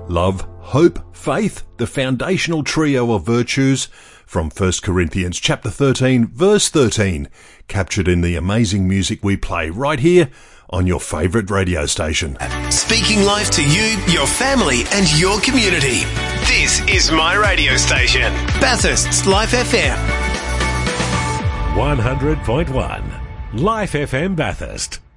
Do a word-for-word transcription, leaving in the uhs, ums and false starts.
love, hope, faith, the foundational trio of virtues from First Corinthians chapter thirteen, verse thirteen, captured in the amazing music we play right here on your favourite radio station. Speaking life to you, your family and your community. This is my radio station, Bathurst's Life F M. one hundred point one, Life F M Bathurst.